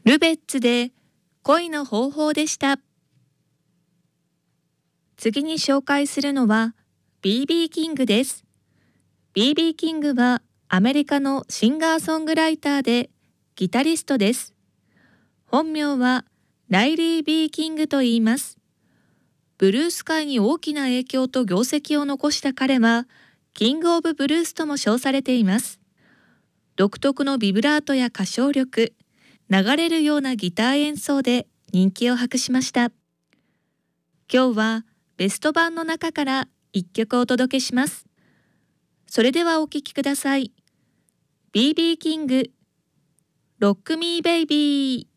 ルベッツで恋の方法でした。次に紹介するのは B.B. キングです。B.B. キングはアメリカのシンガーソングライターでギタリストです。本名はライリー・ B. キングと言います。ブルース界に大きな影響と業績を残した彼はキング・オブ・ブルースとも称されています。独特のビブラートや歌唱力、流れるようなギター演奏で人気を博しました。今日はベスト版の中から一曲お届けします。それではお聴きください。B.B. キング、ロックミーベイビー。